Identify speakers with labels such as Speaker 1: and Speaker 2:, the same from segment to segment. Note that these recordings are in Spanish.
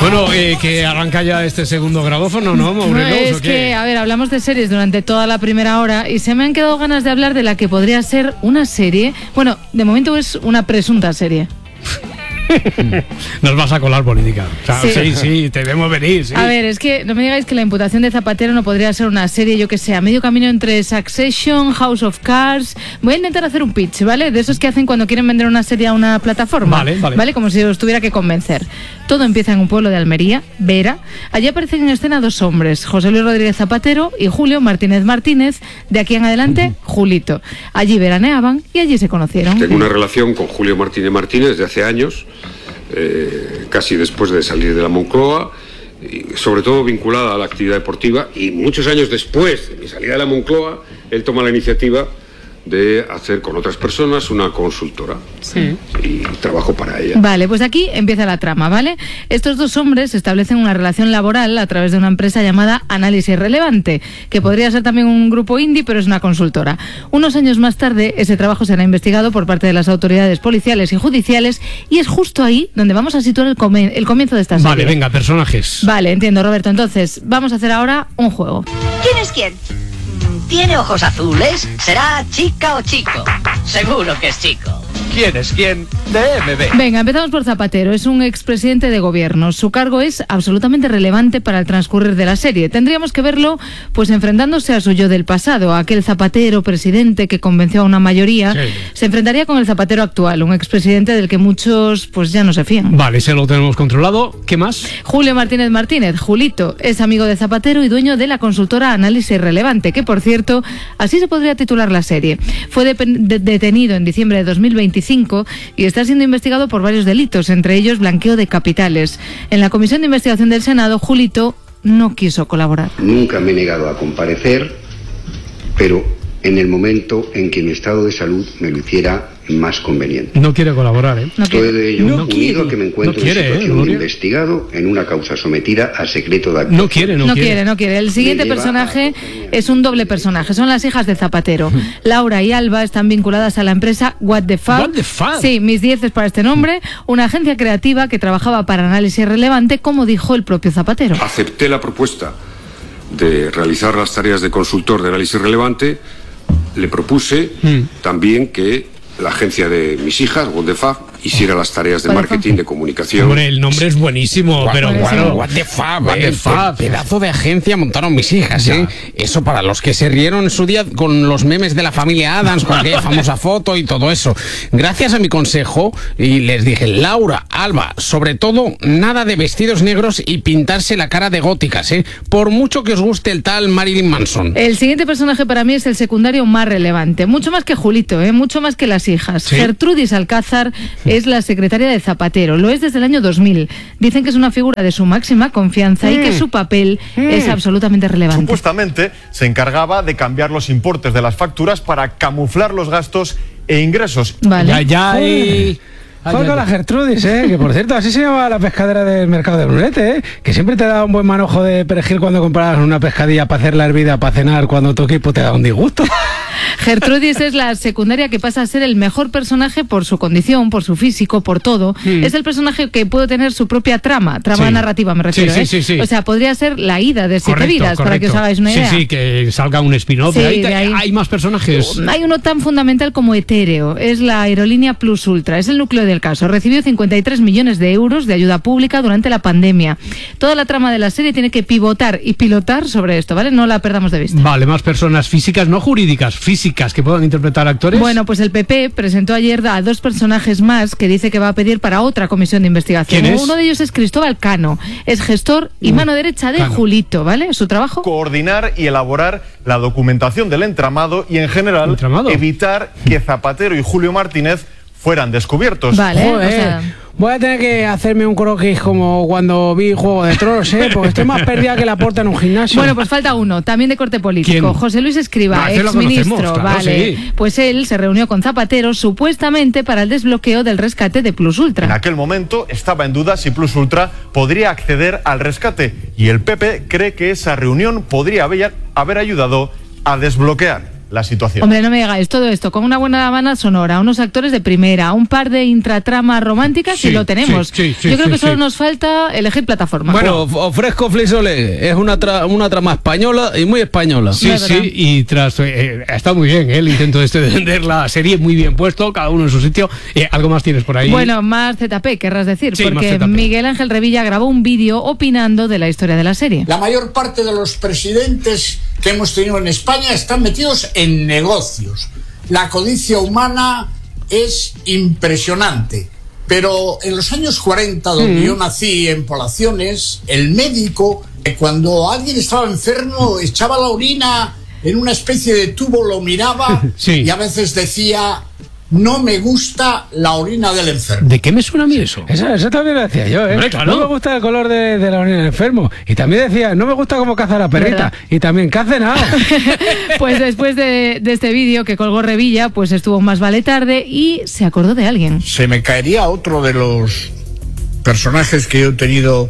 Speaker 1: Bueno, que arranca ya este segundo grabófono, ¿no, Morelos?
Speaker 2: Es que, a ver, hablamos de series durante toda la primera hora y se me han quedado ganas de hablar de la que podría ser una serie. Bueno, de momento es una presunta serie.
Speaker 1: Nos vas a colar política. O sea, sí, te vemos venir. Sí.
Speaker 2: A ver, es que no me digáis que la imputación de Zapatero no podría ser una serie, yo que sé, a medio camino entre Succession, House of Cards. Voy a intentar hacer un pitch, ¿vale? De esos que hacen cuando quieren vender una serie a una plataforma. Vale, como si os tuviera que convencer. Todo empieza en un pueblo de Almería, Vera. Allí aparecen en escena dos hombres, José Luis Rodríguez Zapatero y Julio Martínez Martínez. De aquí en adelante, Julito. Allí veraneaban y allí se conocieron.
Speaker 3: Tengo una relación con Julio Martínez Martínez de hace años. Casi después de salir de la Moncloa, y sobre todo vinculada a la actividad deportiva, y muchos años después de mi salida de la Moncloa, él toma la iniciativa de hacer con otras personas una consultora. Sí. Y trabajo para ella.
Speaker 2: Vale, pues aquí empieza la trama, ¿vale? Estos dos hombres establecen una relación laboral a través de una empresa llamada Análisis Relevante, que podría ser también un grupo indie, pero es una consultora. Unos años más tarde, ese trabajo será investigado por parte de las autoridades policiales y judiciales, y es justo ahí donde vamos a situar el comienzo de esta serie.
Speaker 1: Vale, venga, personajes.
Speaker 2: Vale, entiendo, Roberto. Entonces, vamos a hacer ahora un juego.
Speaker 4: ¿Quién es quién? ¿Tiene ojos azules? ¿Será chica o chico? Seguro que es chico.
Speaker 5: ¿Quién es quién? DMB.
Speaker 2: Venga, empezamos por Zapatero. Es un expresidente de gobierno. Su cargo es absolutamente relevante para el transcurrir de la serie. Tendríamos que verlo pues enfrentándose a su yo del pasado. Aquel Zapatero presidente que convenció a una mayoría se enfrentaría con el Zapatero actual, un expresidente del que muchos pues ya no se fían.
Speaker 1: Vale, ese lo tenemos controlado. ¿Qué más?
Speaker 2: Julio Martínez Martínez, Julito, es amigo de Zapatero y dueño de la consultora Análisis Relevante, que por cierto, así se podría titular la serie. Fue detenido en diciembre de 2025 y está siendo investigado por varios delitos, entre ellos blanqueo de capitales. En la Comisión de Investigación del Senado, Julito no quiso colaborar.
Speaker 6: Nunca me he negado a comparecer, pero en el momento en que mi estado de salud me lo hiciera más conveniente.
Speaker 1: No quiere colaborar, ¿eh?
Speaker 2: No quiere.
Speaker 6: Todo ello unido a que me encuentro en situación de investigado en una causa sometida a secreto de actuación.
Speaker 2: No quiere. El siguiente personaje es un doble personaje. Son las hijas de Zapatero. Laura y Alba están vinculadas a la empresa What the Fab.
Speaker 1: What the Fab.
Speaker 2: Sí, mis 10 para este nombre. Una agencia creativa que trabajaba para Análisis Relevante, como dijo el propio Zapatero.
Speaker 3: Acepté la propuesta de realizar las tareas de consultor de Análisis Relevante. Le propuse también que la agencia de mis hijas, What the Fab, hiciera las tareas de marketing, de comunicación.
Speaker 1: Hombre, el nombre es buenísimo, pero bueno,
Speaker 7: What the Fab, pedazo de agencia montaron mis hijas, ¿eh? Eso para los que se rieron en su día con los memes de la familia Addams, con aquella famosa foto y todo eso. Gracias a mi consejo, y les dije, Laura, Alba, sobre todo, nada de vestidos negros y pintarse la cara de góticas, ¿eh? Por mucho que os guste el tal Marilyn Manson.
Speaker 2: El siguiente personaje para mí es el secundario más relevante, mucho más que Julito, mucho más que las hijas. ¿Sí? Gertrudis Alcázar es la secretaria de Zapatero, lo es desde el año 2000. Dicen que es una figura de su máxima confianza y que su papel es absolutamente relevante.
Speaker 8: Supuestamente se encargaba de cambiar los importes de las facturas para camuflar los gastos e ingresos.
Speaker 2: Vale.
Speaker 9: Joder con la Gertrudis, que por cierto, así se llama la pescadera del mercado de Brunete, que siempre te da un buen manojo de perejil cuando compras una pescadilla para hacerla hervida, para cenar, cuando tu equipo te da un disgusto.
Speaker 2: Gertrudis es la secundaria que pasa a ser el mejor personaje por su condición, por su físico, por todo. Es el personaje que puede tener su propia trama narrativa, me refiero.
Speaker 1: Sí.
Speaker 2: O sea, podría ser la Ida de Siete Vidas, para que os hagáis una idea.
Speaker 1: Sí, que salga un spin-off. ¿Hay más personajes?
Speaker 2: Hay uno tan fundamental como etéreo. Es la aerolínea Plus Ultra. Es el núcleo del caso. Recibió 53 millones de euros de ayuda pública durante la pandemia. Toda la trama de la serie tiene que pivotar y pilotar sobre esto, ¿vale? No la perdamos de vista.
Speaker 1: Vale, más personas físicas, no jurídicas, físicas, que puedan interpretar actores.
Speaker 2: Bueno, pues el PP presentó ayer a dos personajes más que dice que va a pedir para otra comisión de investigación.
Speaker 1: ¿Quién es?
Speaker 2: Uno de ellos es Cristóbal Cano. Es gestor y mano derecha de Julito, ¿vale? Su trabajo:
Speaker 8: coordinar y elaborar la documentación del entramado y, en general, evitar que Zapatero y Julio Martínez fueran descubiertos.
Speaker 2: Vale,
Speaker 9: Joder, voy a tener que hacerme un croquis como cuando vi Juego de Tronos, porque estoy más perdida que la puerta en un gimnasio.
Speaker 2: Bueno, pues falta uno, también de corte político.
Speaker 1: ¿Quién?
Speaker 2: José Luis Escrivá, exministro,
Speaker 1: claro,
Speaker 2: vale.
Speaker 1: Sí.
Speaker 2: Pues él se reunió con Zapatero supuestamente para el desbloqueo del rescate de Plus Ultra.
Speaker 8: En aquel momento estaba en duda si Plus Ultra podría acceder al rescate, y el PP cree que esa reunión podría haber ayudado a desbloquear la situación.
Speaker 2: Hombre, no me digáis todo esto con una buena banda sonora, unos actores de primera, un par de intratramas románticas y lo tenemos. Yo creo que solo nos falta elegir plataforma.
Speaker 9: Bueno, ofrezco Flisole, es una trama española y muy española.
Speaker 1: Sí, y tras está muy bien el intento de vender la serie, muy bien puesto, cada uno en su sitio. ¿Algo más tienes por ahí?
Speaker 2: Bueno, más ZP, querrás decir,
Speaker 1: sí,
Speaker 2: porque Miguel Ángel Revilla grabó un vídeo opinando de la historia de la serie.
Speaker 10: La mayor parte de los presidentes que hemos tenido en España están metidos en negocios. La codicia humana es impresionante. Pero en los años 40, donde yo nací, en poblaciones, el médico, cuando alguien estaba enfermo, echaba la orina en una especie de tubo, lo miraba y a veces decía: no me gusta la orina del enfermo.
Speaker 1: ¿De qué me suena a mí eso?
Speaker 9: Eso también lo decía yo, ¿eh?
Speaker 1: Hombre, claro.
Speaker 9: No me gusta el color de la orina del enfermo. Y también decía, no me gusta cómo caza la perrita. ¿Verdad? Y también, ¿qué ha cenado?
Speaker 2: Pues después de este vídeo que colgó Revilla, pues estuvo Más vale tarde y se acordó de alguien.
Speaker 10: Se me caería otro de los personajes que yo he tenido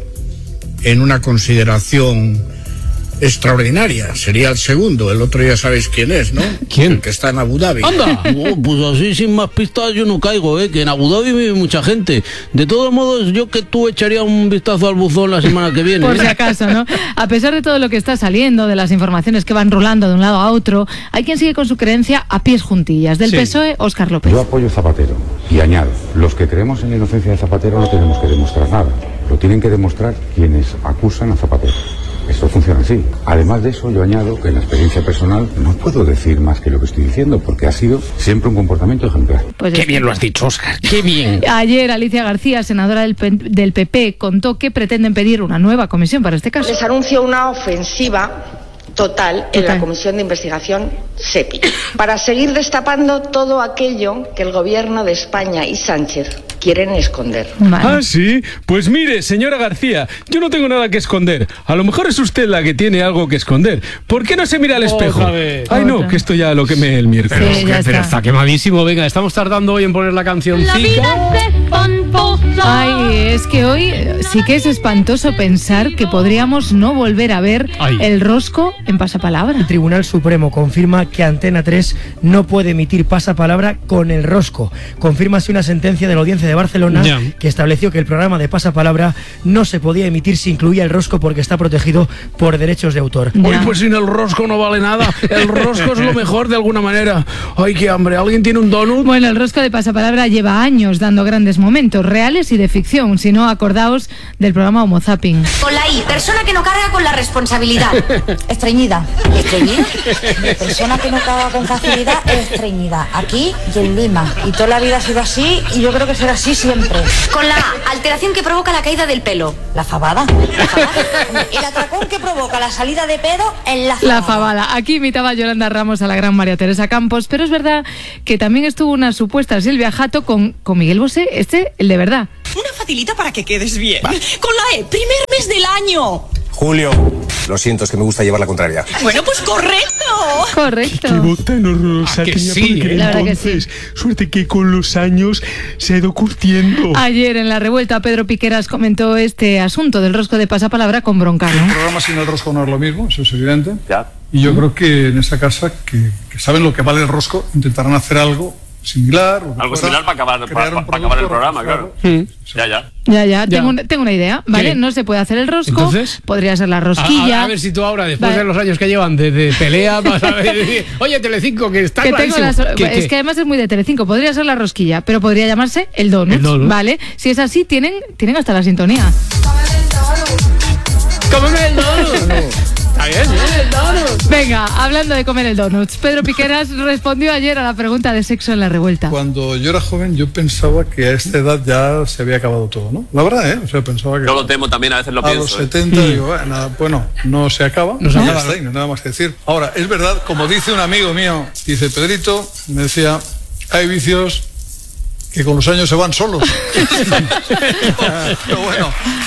Speaker 10: en una consideración extraordinaria. Sería el segundo. El otro ya sabéis quién es, ¿no?
Speaker 1: ¿Quién?
Speaker 10: El que está en Abu Dhabi.
Speaker 9: ¡Anda! Pues así sin más pistas yo no caigo, que en Abu Dhabi vive mucha gente. De todos modos, yo que tú echaría un vistazo al buzón la semana que viene.
Speaker 2: Por si acaso, ¿no? A pesar de todo lo que está saliendo, de las informaciones que van rolando de un lado a otro, hay quien sigue con su creencia a pies juntillas. Del PSOE, Óscar López.
Speaker 11: Yo apoyo a Zapatero y añado, los que creemos en la inocencia de Zapatero no tenemos que demostrar nada. Lo tienen que demostrar quienes acusan a Zapatero. Esto funciona así. Además de eso, yo añado que en la experiencia personal no puedo decir más que lo que estoy diciendo, porque ha sido siempre un comportamiento ejemplar.
Speaker 7: Pues qué bien lo has dicho, Óscar, qué bien.
Speaker 2: Ayer Alicia García, senadora del PP, contó que pretenden pedir una nueva comisión para este caso.
Speaker 12: Les anuncio una ofensiva total en la Comisión de Investigación SEPI, para seguir destapando todo aquello que el gobierno de España y Sánchez quieren esconder.
Speaker 9: Ah, sí. Pues mire, señora García, yo no tengo nada que esconder. A lo mejor es usted la que tiene algo que esconder. ¿Por qué no se mira al espejo? Ay, no, que esto ya lo quemé el miércoles.
Speaker 1: Sí, pero está quemadísimo. Venga, estamos tardando hoy en poner la cancioncita.
Speaker 2: La vida es espantosa. Ay, es que hoy sí que es espantoso pensar que podríamos no volver a ver el rosco en Pasapalabra.
Speaker 13: El Tribunal Supremo confirma que Antena 3 no puede emitir Pasapalabra con el rosco. Confirma así una sentencia de la Audiencia de Barcelona que estableció que el programa de Pasapalabra no se podía emitir si incluía el rosco porque está protegido por derechos de autor.
Speaker 9: Uy, pues sin el rosco no vale nada. El rosco es lo mejor de alguna manera. Ay, qué hambre. ¿Alguien tiene un donut?
Speaker 2: Bueno, el rosco de Pasapalabra lleva años dando grandes momentos, reales y de ficción. Si no, acordaos del programa Homo Zapping.
Speaker 14: Con la I, persona que no carga con la responsabilidad. Estreñida. ¿Estreñida? Persona que no carga con facilidad, estreñida. Aquí y en Lima. Y toda la vida ha sido así y yo creo que será así siempre. Con la A, alteración que provoca la caída del pelo. La fabada. El atracón que provoca la salida de pedo en la fabada.
Speaker 2: La fabada. Aquí imitaba Yolanda Ramos a la gran María Teresa Campos, pero es verdad que también estuvo una supuesta Silvia Jato con Miguel Bosé, el de verdad.
Speaker 15: Una facilita para que quedes bien. Con la E, primer mes del año.
Speaker 16: Julio, lo siento, es que me gusta llevar la contraria.
Speaker 15: Bueno, pues correcto.
Speaker 2: Correcto.
Speaker 9: Qué botano rosa
Speaker 2: que
Speaker 9: tenía
Speaker 2: sí,
Speaker 9: por
Speaker 2: la verdad
Speaker 9: entonces.
Speaker 2: que sí.
Speaker 9: Suerte que con los años se ha ido curtiendo.
Speaker 2: Ayer en La Revuelta Pedro Piqueras comentó este asunto del rosco de Pasapalabra con Broncano.
Speaker 17: El programa sin el rosco no es lo mismo, eso es evidente. Ya. Y yo creo que en esta casa, que saben lo que vale el rosco, intentarán hacer algo similar.
Speaker 18: Algo similar para acabar el programa, claro.
Speaker 2: Ya. Tengo una idea, ¿vale? Sí. No se puede hacer el rosco.
Speaker 1: Entonces,
Speaker 2: podría ser la rosquilla.
Speaker 1: A ver si tú ahora, después de los años que llevan de pelea, vas a decir, oye, Telecinco, que está clarísimo.
Speaker 2: Es que además es muy de Telecinco. Podría ser la rosquilla, pero podría llamarse el donut, ¿vale? Si es así, tienen hasta la sintonía. ¡Cómeme el donut! Venga, hablando de comer el donut, Pedro Piqueras respondió ayer a la pregunta de sexo en La Revuelta.
Speaker 17: Cuando yo era joven, yo pensaba que a esta edad ya se había acabado todo, ¿no? La verdad, O sea, pensaba que...
Speaker 18: Yo lo temo también, a veces lo pienso.
Speaker 17: A los 70, digo, bueno, no se acaba, no hay nada más que decir. Ahora, es verdad, como dice un amigo mío, dice Pedrito, me decía, hay vicios que con los años se van solos. Pero bueno,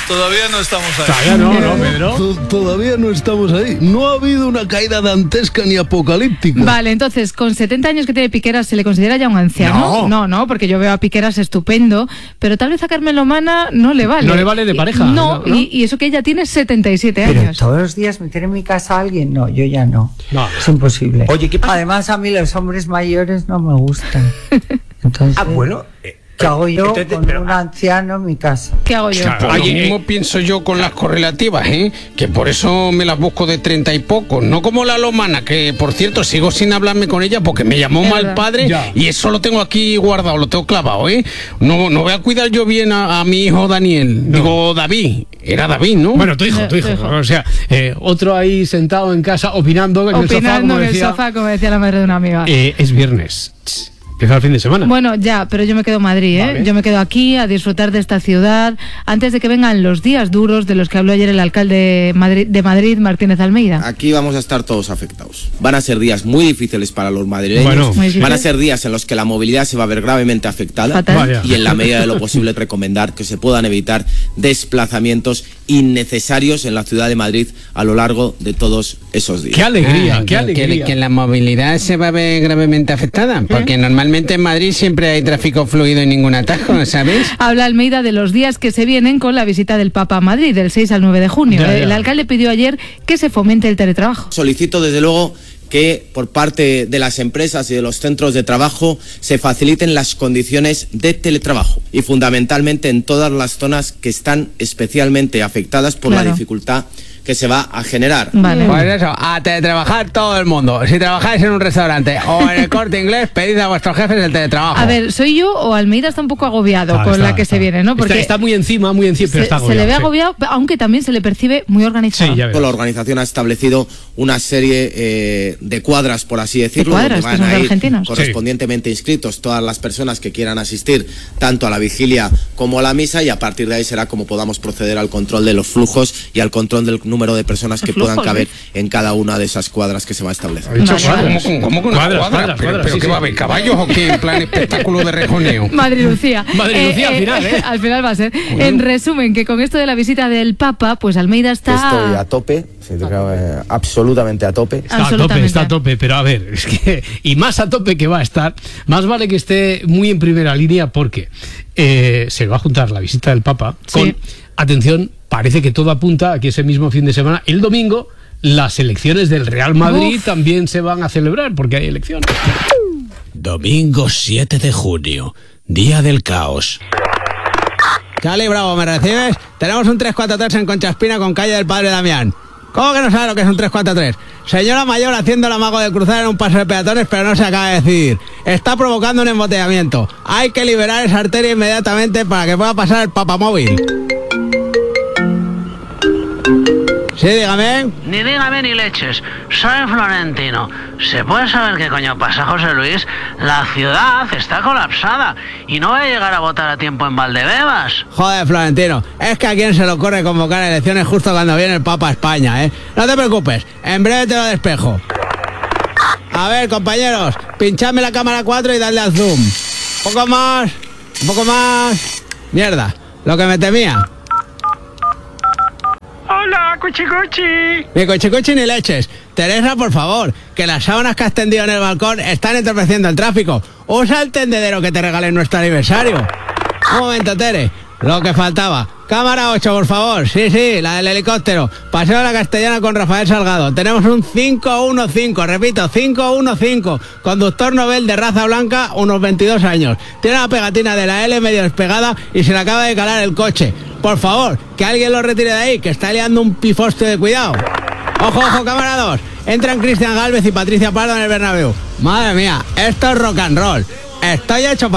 Speaker 17: Todavía no estamos ahí.
Speaker 1: Todavía no, Pedro.
Speaker 19: Todavía no estamos ahí. No ha habido una caída dantesca ni apocalíptica.
Speaker 2: Vale, entonces, con 70 años que tiene Piqueras, ¿se le considera ya un anciano? No, porque yo veo a Piqueras estupendo, pero tal vez a Carmen Lomana no le vale.
Speaker 1: No le vale de pareja.
Speaker 2: No. Y eso que ella tiene 77 años.
Speaker 20: Pero todos los días meter en mi casa a alguien, no, yo ya no. Es imposible.
Speaker 21: Oye, ¿qué pasa?
Speaker 20: Además, a mí los hombres mayores no me gustan. Entonces,
Speaker 21: bueno...
Speaker 20: ¿qué hago yo con un anciano en mi casa?
Speaker 2: ¿Qué hago yo?
Speaker 7: Claro, lo mismo pienso yo con las correlativas, que por eso me las busco de 30 y pocos, no como la Lomana, que por cierto sigo sin hablarme con ella porque me llamó mal padre y eso lo tengo aquí guardado, lo tengo clavado, No voy a cuidar yo bien a mi hijo Daniel, digo David, era David, ¿no?
Speaker 1: Bueno, tu hijo. O sea, otro ahí sentado en casa opinando en el sofá,
Speaker 2: como decía la madre de una amiga.
Speaker 1: Es viernes. Empieza el fin de semana.
Speaker 2: Bueno, ya, pero yo me quedo en Madrid, Vale. Yo me quedo aquí a disfrutar de esta ciudad antes de que vengan los días duros de los que habló ayer el alcalde de Madrid, Martínez Almeida.
Speaker 22: Aquí vamos a estar todos afectados. Van a ser días muy difíciles para los madrileños. Van a ser días en los que la movilidad se va a ver gravemente afectada. Y en la medida de lo posible recomendar que se puedan evitar desplazamientos innecesarios en la ciudad de Madrid a lo largo de todos esos días.
Speaker 1: ¡Qué alegría! ¡Qué alegría!
Speaker 7: Que la movilidad se va a ver gravemente afectada, porque normalmente en Madrid siempre hay tráfico fluido y ningún atajo, ¿sabes?
Speaker 2: Habla Almeida de los días que se vienen con la visita del Papa a Madrid, del 6 al 9 de junio. El alcalde pidió ayer que se fomente el teletrabajo.
Speaker 22: Solicito desde luego que por parte de las empresas y de los centros de trabajo se faciliten las condiciones de teletrabajo y fundamentalmente en todas las zonas que están especialmente afectadas por la dificultad que se va a generar.
Speaker 7: Vale. Pues eso, a teletrabajar todo el mundo. Si trabajáis en un restaurante o en el Corte Inglés, pedid a vuestros jefes el teletrabajo.
Speaker 2: A ver, ¿soy yo o Almeida está un poco agobiado con la que se viene, ¿no? Porque
Speaker 1: está muy encima, pero está agobiado.
Speaker 2: Se le ve agobiado, aunque también se le percibe muy organizado.
Speaker 22: Sí, la organización ha establecido una serie de cuadras, por así decirlo, donde van a ir correspondientemente inscritos todas las personas que quieran asistir tanto a la vigilia como a la misa, y a partir de ahí será como podamos proceder al control de los flujos y al control del número de personas que puedan caber en cada una de esas cuadras que se va a establecer.
Speaker 7: ¿Cómo que una cuadra? ¿Pero qué va a haber, caballos o qué? En plan espectáculo de rejoneo.
Speaker 2: Madrid-Lucía.
Speaker 1: Madrid-Lucía al final,
Speaker 2: Al final va a ser. Bueno. En resumen, que con esto de la visita del Papa, pues Almeida está...
Speaker 22: Estoy a tope. Absolutamente a tope.
Speaker 1: Está a tope, pero a ver, es que, y más a tope que va a estar, más vale que esté muy en primera línea porque se va a juntar la visita del Papa con, atención, parece que todo apunta a que ese mismo fin de semana, el domingo, las elecciones del Real Madrid también se van a celebrar porque hay elecciones.
Speaker 23: Domingo 7 de junio, día del caos.
Speaker 7: Charlie Bravo, ¿me recibes? Tenemos un 343 en Conchaspina con calle del Padre Damián. ¿Cómo que no sabe lo que es un 343? Señora mayor haciendo el amago de cruzar en un paso de peatones, pero no se acaba de decidir. Está provocando un embotellamiento. Hay que liberar esa arteria inmediatamente para que pueda pasar el papamóvil. Sí, dígame.
Speaker 24: Ni dígame ni leches. Soy Florentino. ¿Se puede saber qué coño pasa, José Luis? La ciudad está colapsada y no voy a llegar a votar a tiempo en Valdebebas.
Speaker 7: Joder, Florentino, es que a quién se le ocurre convocar elecciones justo cuando viene el Papa a España, ¿eh? No te preocupes, en breve te lo despejo. A ver, compañeros, pinchadme la cámara 4 y dadle al zoom. Un poco más. Mierda, lo que me temía.
Speaker 24: Hola, cuchicuchi.
Speaker 7: Ni cuchicuchi ni leches. Teresa, por favor, que las sábanas que has tendido en el balcón están entorpeciendo el tráfico. Usa el tendedero que te regalé en nuestro aniversario. Un momento, Tere, lo que faltaba. Cámara 8, por favor. Sí, la del helicóptero. Paseo a la Castellana con Rafael Salgado. Tenemos un 515, repito, 515. Conductor Nobel de raza blanca, unos 22 años. Tiene la pegatina de la L medio despegada y se le acaba de calar el coche. Por favor, que alguien lo retire de ahí, que está liando un pifostio de cuidado. Ojo, cámara 2. Entran Cristian Gálvez y Patricia Pardo en el Bernabéu. Madre mía, esto es rock and roll. Estoy hecho para...